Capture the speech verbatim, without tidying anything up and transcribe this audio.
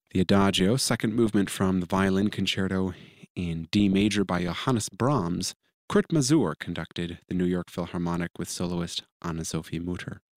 The Adagio, second movement from the Violin Concerto in D major by Johannes Brahms, Kurt Masur conducted the New York Philharmonic with soloist Anna-Sophie Mutter.